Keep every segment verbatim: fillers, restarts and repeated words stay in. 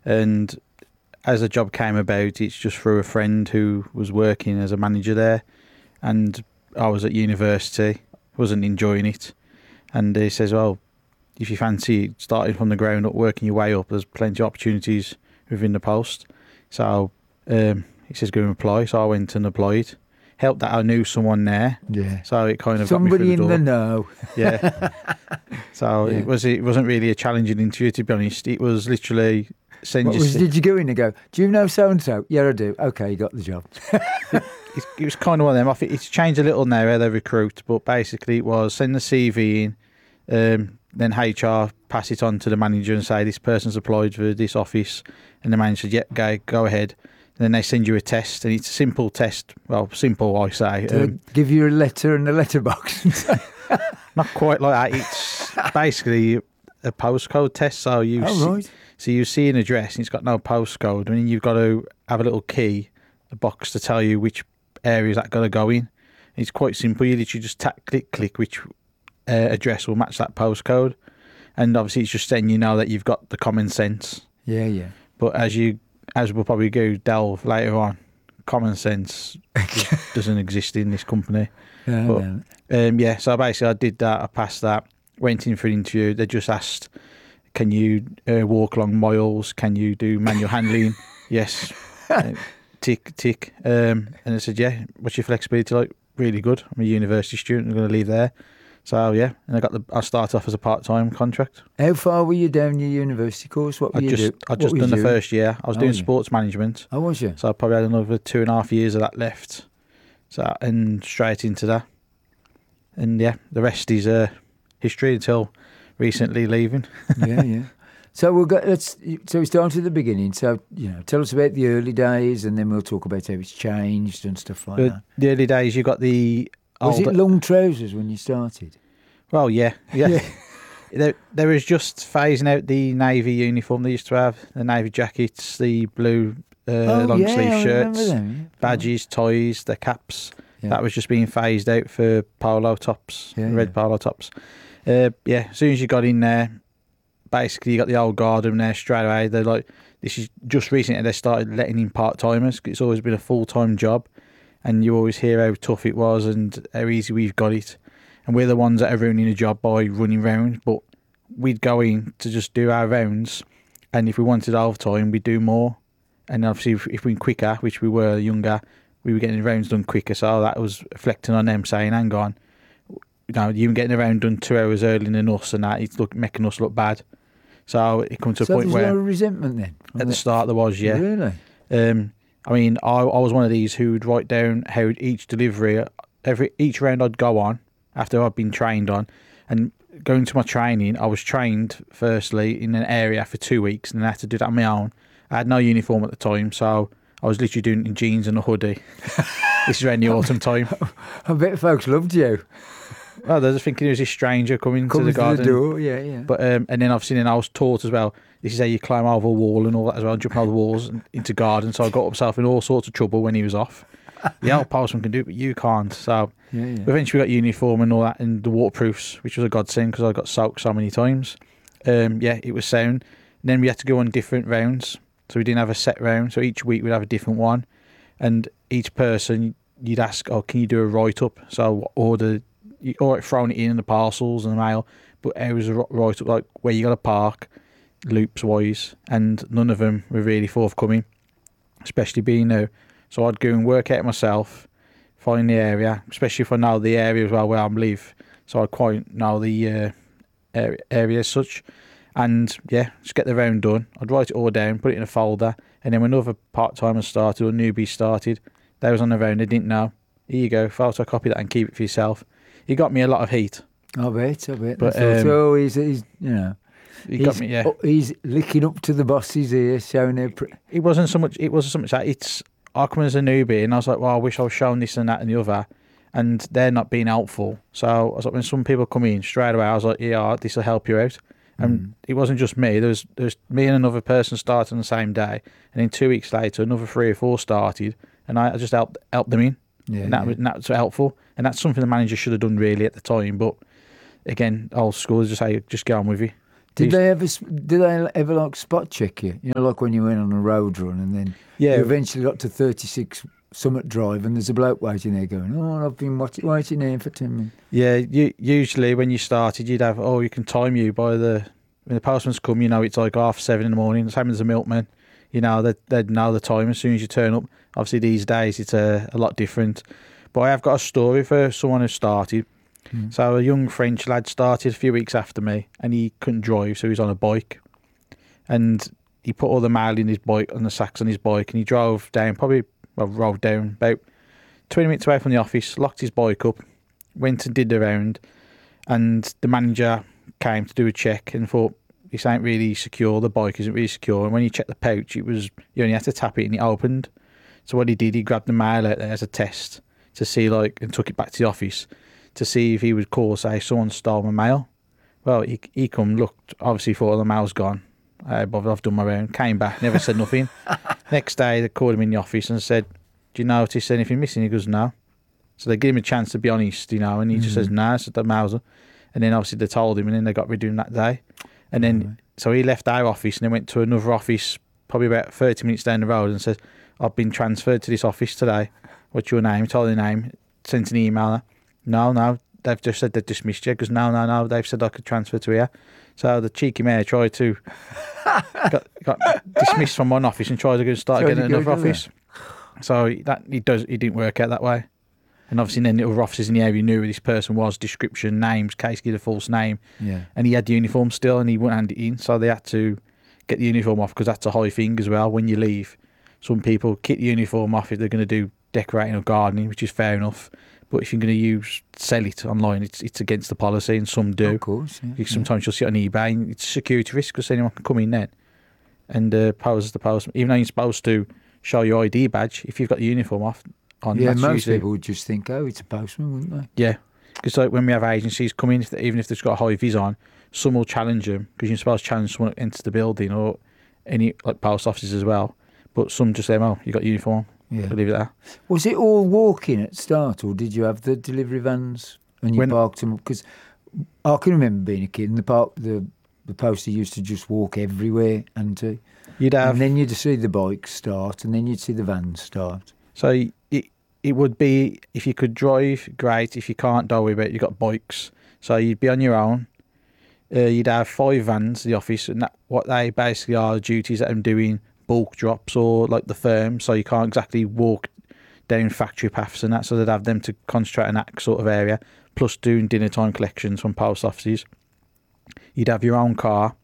And as the job came about, it's just through a friend who was working as a manager there, and I was at university, wasn't enjoying it, and he says, well, if you fancy starting from the ground up, working your way up, there's plenty of opportunities within the post. So um, he says go and apply. So I went and applied. Helped that I knew someone there. Yeah. So it kind of Somebody got me in through the the door. know. Yeah. So Yeah. it was. It wasn't really a challenging interview, to be honest. It was literally send What your was, C- did you go in and go, do you know so-and-so? Yeah, I do. Okay, you got the job. It's, it was kind of one of them. I think it's changed a little now how they recruit, but basically it was send the C V in, um, then H R pass it on to the manager and say this person's applied for this office, and the manager said, "Yep, go go ahead." And then they send you a test, and it's a simple test. Well, simple, I say. Do Um, they give you a letter and a letterbox? not quite like that. It's basically a postcode test. So you Oh, see, right. so you see an address, and it's got no postcode, and then you've got to have a little key, a box to tell you which areas that got to go in. It's quite simple. You literally just tap, click, click which uh, address will match that postcode, and obviously it's just letting you know that you've got the common sense. Yeah, yeah. But as you, as we'll probably go delve later on, common sense just doesn't exist in this company. No, But, no. Um, yeah, so basically I did that. I passed that. Went in for an interview. They just asked, "Can you uh, walk long miles? Can you do manual handling?" Yes. Uh, tick, tick. Um, and I said, "Yeah." What's your flexibility like? Really good. I'm a university student. I'm going to leave there. So yeah, and I got the. I started off as a part-time contract. How far were you down your university course? What were I you just, doing? I just done the first year. I was Oh, doing yeah. sports management, Oh, was you? so I probably had another two and a half years of that left. So and straight into that, and yeah, the rest is uh, history until recently leaving. yeah, yeah. So we'll go. Let's. So we start at the beginning. So you know, tell us about the early days, and then we'll talk about how it's changed and stuff like The, that. the early days, you got the. Was older- it long trousers when you started? Well, yeah, yeah. Yeah. There, there was just phasing out the navy uniform they used to have, the navy jackets, the blue uh, oh long yeah, sleeve I remember shirts, them. Yeah. badges, ties, the caps. Yeah. That was just being phased out for polo tops, Yeah, red yeah. polo tops. Uh, yeah, as soon as you got in there, basically you got the old guard in there straight away. They're like, this is just recently they started letting in part timers. It's always been a full time job, and you always hear how tough it was and how easy we've got it. And we're the ones that are ruining the job by running rounds, but we'd go in to just do our rounds, and if we wanted overtime, we'd do more. And obviously, if, if we were quicker, which we were younger, we were getting the rounds done quicker. So that was reflecting on them saying, "Hang on, you know, you were getting the round done two hours earlier than us, and that it's look making us look bad." So it comes to a So point there's where no resentment then. from at the the- start there was, yeah. Really? Um, I mean, I, I was one of these who would write down how each delivery, every each round I'd go on after I'd been trained on, and going to my training, I was trained firstly in an area for two weeks, and I had to do that on my own. I had no uniform at the time, so I was literally doing it in jeans and a hoodie. This is around the autumn time. I bet folks loved you. Well, they're just thinking it was this stranger coming Coming to the garden. door, yeah, yeah. But um, and then obviously then I was taught as well. This is how you climb over a wall and all that as well, jumping over the walls and into garden. So I got myself in all sorts of trouble when he was off. The old postman can do it, but you can't. So yeah, yeah. eventually we got uniform and all that, and the waterproofs, which was a godsend because I got soaked so many times. Um, yeah, it was sound. And then we had to go on different rounds, so we didn't have a set round. So each week we'd have a different one, and each person you'd ask, "Oh, can you do a write up?" So order, or throwing it in the parcels and the mail, but it was a write up like where you got to park, loops wise, and none of them were really forthcoming, especially being new. So I'd go and work out myself, find the area, especially if I know the area as well where I live. So I quite know the uh, area, area as such. And yeah, just get the round done. I'd write it all down, put it in a folder, and then when other part-timers started or newbies started, they was on the round, they didn't know. Here you go, photocopy that and keep it for yourself. He got me a lot of heat. I bet, I bet. But, I thought, um, oh, he's, he's, you know, He he's, got me, yeah. oh, he's licking up to the bosses here, showing their... Pr- It wasn't so much. It wasn't so much that it's. I come as a newbie, and I was like, well, I wish I was shown this and that and the other, and they're not being helpful. So I was like, when some people come in straight away, I was like, yeah, this will help you out. And Mm. it wasn't just me. There was there was me and another person starting on the same day, and then two weeks later, another three or four started, and I, I just helped helped them in, yeah, and that yeah. was and that's helpful, and that's something the manager should have done really at the time. But again, old school is just say, just get on with it. Did Used- they ever? s- Did they ever like spot check you? You know, like when you went on a road run and then Yeah. you eventually got to thirty-six Summit Drive and there's a bloke waiting there going, "Oh, I've been watching, waiting here for ten minutes." Yeah, you, usually when you started, you'd have, oh, you can time you by the, when the postman's come, you know, it's like half seven in the morning. Same as the milkman, you know, they'd, they'd know the time as soon as you turn up. Obviously, these days, it's a, a lot different. But I have got a story for someone who started. Mm. So a young French lad started a few weeks after me, and he couldn't drive, so he was on a bike. And he put all the mail in his bike, on the sacks on his bike, and he drove down, probably, well, rolled down about twenty minutes away from the office, locked his bike up, went and did the round, and the manager came to do a check and thought, this ain't really secure, the bike isn't really secure. And when he checked the pouch, it was, you only had to tap it and it opened. So what he did, he grabbed the mail out there as a test to see, like, and took it back to the office to see if he would call, say, someone stole my mail. Well, he, he come, looked, obviously thought the mail's gone. Uh, but I've done my own, came back, never said nothing. Next day, they called him in the office and said, do you notice anything missing? He goes, no. So they give him a chance to be honest, you know, and he just Mm. says, no, nah, it's the Mauser. And then obviously they told him, and then they got rid of him that day. And then, Right. so he left our office and then went to another office, probably about thirty minutes down the road, and says, I've been transferred to this office today. What's your name? Told the name, sent an email. No, no, they've just said they've dismissed you. He goes, no, no, no, they've said I could transfer to here. So the cheeky mayor tried to, got, got dismissed from one office and tried to go start Tried again to at go another to office. So that he does, he didn't work out that way. And obviously then the other officers in the area knew who this person was, description, names, case give a false name. Yeah. And he had the uniform still and he wouldn't hand it in. So they had to get the uniform off because that's a high thing as well. When you leave, some people kick the uniform off if they're going to do decorating or gardening, which is fair enough. But if you're going to use, sell it online, it's it's against the policy, and some do. Of course. Yeah. You- Sometimes you'll see it on eBay, and it's a security risk because anyone can come in then and uh, pose as the postman. Even though you're supposed to show your I D badge, if you've got the uniform off on, Yeah, that's most usually, people would just think, oh, it's a postman, wouldn't they? yeah. Because like when we have agencies come in, if they, even if they've got a high vis on, some will challenge them because you're supposed to challenge someone that enters the building or any like post offices as well. But some just say, "Oh, you got uniform." Yeah. So leave it there. Was it all walking at start, or did you have the delivery vans and you When- parked them? Because I can remember being a kid, and the park, the the poster used to just walk everywhere, and uh, You'd have and then you'd see the bikes start, and then you'd see the vans start. so it it would be if you could drive, great. If you can't, don't worry about it. You got bikes, so you'd be on your own. Uh, you'd have five vans, the office, and that, what they basically are duties that I'm doing bulk drops or like the firm, so you can't exactly walk down factory paths and that, so they'd have them to concentrate on that sort of area, plus doing dinner time collections from post offices. You'd have your own car,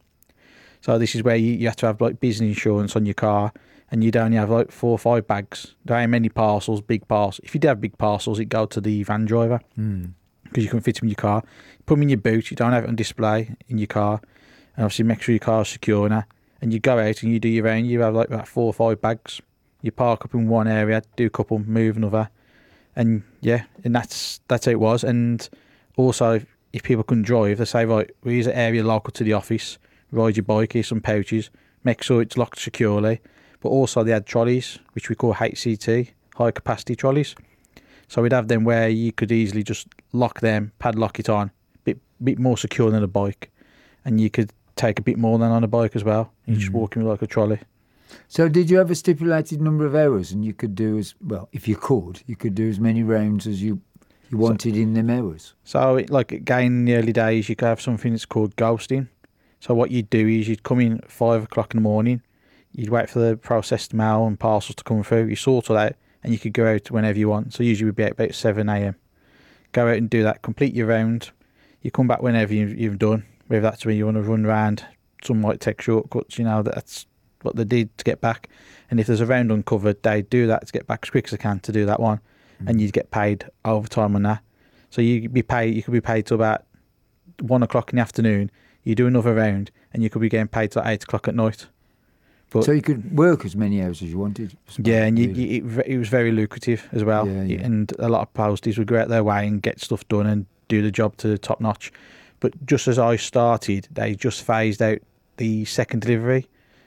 so this is where you, you have to have like business insurance on your car, and you'd only have like four or five bags. There ain't many parcels, big parcels. If you did have big parcels, it'd go to the van driver Mm. because you can fit them in your car. Put them in your boot, you don't have it on display in your car, and obviously make sure your car's secure now. And you go out and you do your own, you have like about four or five bags. You park up in one area, do a couple, move another. And yeah, and that's that's how it was. And also, if, if people couldn't drive, they say, right, well, here's an area local to the office, ride your bike, here's some pouches, make sure it's locked securely. But also they had trolleys, which we call H C T, high capacity trolleys. So we'd have them where you could easily just lock them, padlock it on, bit bit more secure than a bike. And you could take a bit more than on a bike as well. You're just Mm. walking with like a trolley. So did you have a stipulated number of hours, and you could do as well if you could, you could do as many rounds as you you wanted in them hours. So, it, like again, in the early days, you could have something that's called ghosting. So, what you'd do is you'd come in at five o'clock in the morning, you'd wait for the processed mail and parcels to come through, you sort it out, and you could go out whenever you want. So, usually we'd be out about seven a.m. Go out and do that, complete your round. You come back whenever you've, you've done, whether that's when you want to run around. Some might take shortcuts, you know, that's what they did to get back. And if there's a round uncovered, they do that to get back as quick as they can to do that one. And you'd get paid overtime on that. So you'd be paid, you could be paid till about one o'clock in the afternoon. You do another round, and you could be getting paid till eight o'clock at night. But So you could work as many hours as you wanted. I suppose, yeah, and you, really. you, it, ve- it was very lucrative as well. Yeah, yeah. And a lot of posties would go out their way and get stuff done and do the job to the top notch. But just as I started, they just phased out the second delivery.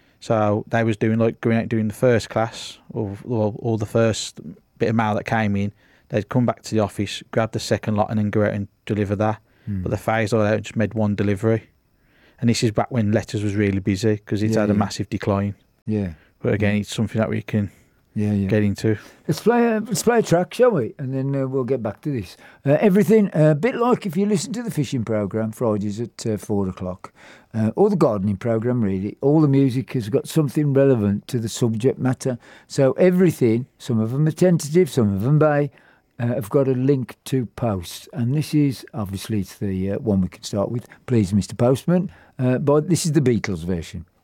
So they was doing like going out doing the first class or, or or the first bit of mail that came in. They'd come back to the office, grab the second lot, and then go out and deliver that. Mm. But they phased all out and just made one delivery. And this is back when Letters was really busy because it's Yeah, had a yeah. massive decline. Yeah. But again, it's something that we can Yeah, yeah. get into. Let's play a, let's play a track, shall we? And then uh, we'll get back to this. Uh, everything, a uh, bit like if you listen to the fishing programme, Fridays at uh, four o'clock, uh, or the gardening programme, really. All the music has got something relevant to the subject matter. So everything, some of them are tentative, some of them may, uh, have got a link to post. And this is, obviously, it's the uh, one we can start with. Please, Mister Postman. Uh, but this is the Beatles version.